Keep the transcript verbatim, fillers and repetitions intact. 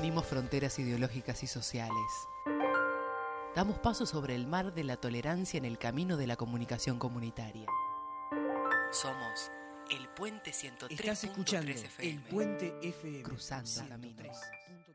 Abrimos fronteras ideológicas y sociales. Damos paso sobre el mar de la tolerancia en el camino de la comunicación comunitaria. Somos el Puente ciento tres punto tres F M. El Puente F M. Cruzando caminos.